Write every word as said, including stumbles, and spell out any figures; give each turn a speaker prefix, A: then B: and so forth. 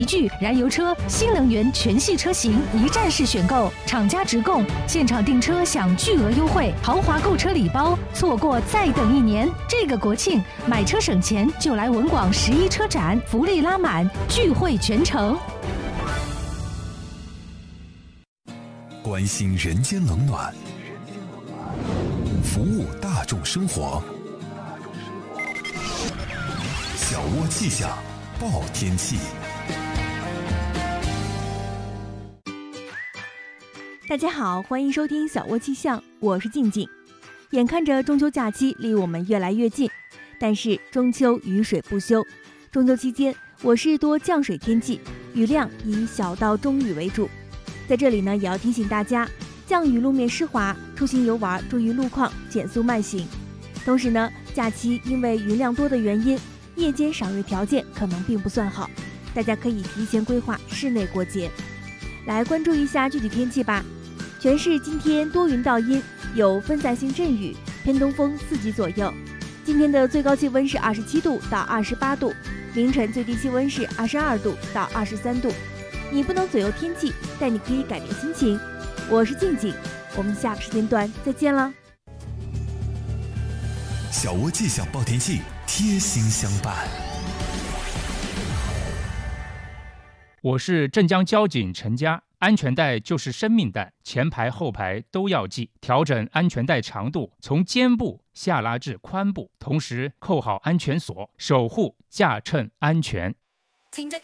A: 一句燃油车、新能源全系车型一站式选购，厂家直供，现场订车享巨额优惠，豪华购车礼包，错过再等一年。这个国庆买车省钱，就来文广十一车展，福利拉满，聚会全城。
B: 关心人间冷暖，服务大众生活。小窝气象报天气。
C: 大家好，欢迎收听小窝气象，我是静静。眼看着中秋假期离我们越来越近，但是中秋雨水不休。中秋期间，我市多降水天气，雨量以小到中雨为主。在这里呢，也要提醒大家，降雨路面湿滑，出行游玩注意路况，减速慢行。同时呢，假期因为云量多的原因，夜间赏月条件可能并不算好，大家可以提前规划室内过节。来关注一下具体天气吧。全市今天多云到阴，有分散性阵雨，偏东风四级左右。今天的最高气温是二十七度到二十八度，凌晨最低气温是二十二度到二十三度。你不能左右天气，但你可以改变心情。我是静静，我们下个时间段再见了。
B: 小窝气象报天气，贴心相伴。
D: 我是镇江交警陈佳。安全带就是生命带，前排后排都要系。调整安全带长度，从肩部下拉至髋部，同时扣好安全锁，守护驾乘安全。
E: 聽着